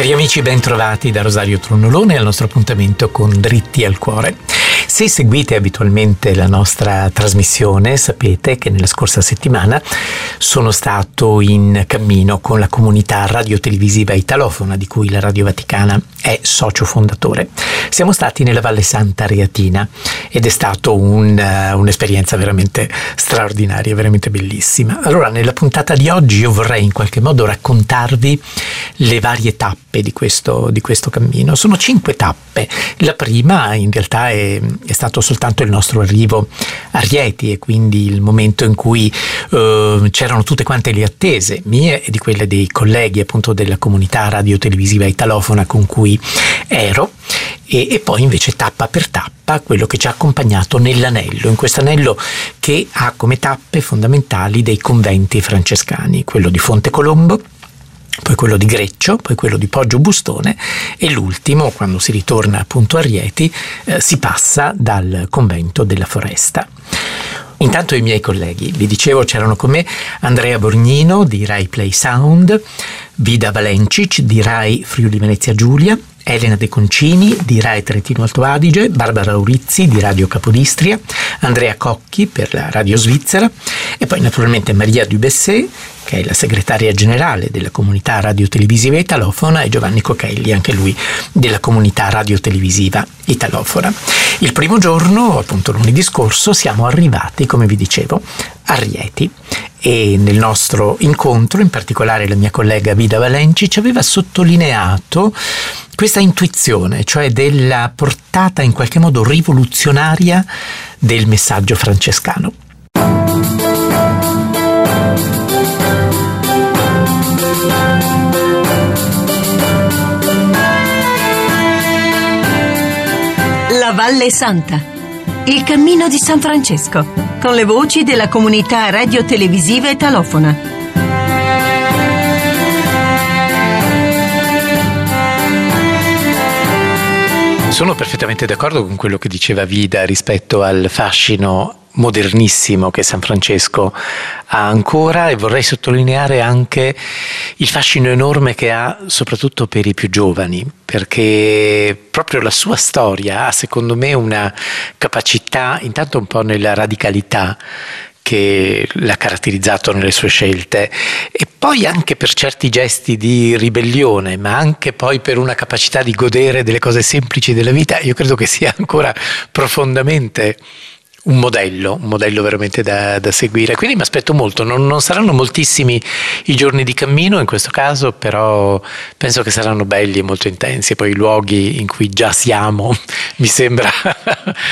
Cari amici, ben trovati da Rosario Tronnolone al nostro appuntamento con Dritti al Cuore. Se seguite abitualmente la nostra trasmissione, sapete che nella scorsa settimana sono stato in cammino con la comunità radiotelevisiva italofona di cui la Radio Vaticana è socio fondatore. Siamo stati nella Valle Santa Reatina ed è stato un'esperienza veramente straordinaria, veramente bellissima. Allora, nella puntata di oggi io vorrei in qualche modo raccontarvi le varie tappe di questo cammino. Sono 5 tappe. La prima in realtà è stato soltanto il nostro arrivo a Rieti e quindi il momento in cui c'erano tutte quante le attese mie e di quelle dei colleghi appunto della comunità radiotelevisiva italofona con cui ero, e poi invece tappa per tappa quello che ci ha accompagnato nell'anello, in questo anello che ha come tappe fondamentali dei conventi francescani, quello di Fonte Colombo, poi quello di Greccio, poi quello di Poggio Bustone e l'ultimo, quando si ritorna appunto a Rieti, si passa dal convento della Foresta. Intanto i miei colleghi, vi dicevo, c'erano con me Andrea Borgnino di Rai Play Sound, Vida Valencic di Rai Friuli Venezia Giulia, Elena De Concini di Rai Trentino Alto Adige, Barbara Aurizzi di Radio Capodistria, Andrea Cocchi per la Radio Svizzera e poi naturalmente Maria Dubesset, che è la segretaria generale della comunità radiotelevisiva italofona, e Giovanni Cochelli, anche lui della comunità radiotelevisiva italofona. Il primo giorno, appunto lunedì scorso, siamo arrivati, come vi dicevo, a Rieti e nel nostro incontro, in particolare la mia collega Vida Valenci ci aveva sottolineato questa intuizione, cioè della portata in qualche modo rivoluzionaria del messaggio francescano. La Valle Santa, il cammino di San Francesco, con le voci della comunità radiotelevisiva italofona. Sono perfettamente d'accordo con quello che diceva Vida rispetto al fascino modernissimo che San Francesco ha ancora, e vorrei sottolineare anche il fascino enorme che ha soprattutto per i più giovani, perché proprio la sua storia ha secondo me una capacità, intanto un po' nella radicalità che l'ha caratterizzato nelle sue scelte, e poi anche per certi gesti di ribellione, ma anche poi per una capacità di godere delle cose semplici della vita. Io credo che sia ancora profondamente un modello veramente da seguire. Quindi mi aspetto molto, non saranno moltissimi i giorni di cammino in questo caso, però penso che saranno belli e molto intensi. Poi i luoghi in cui già siamo mi sembra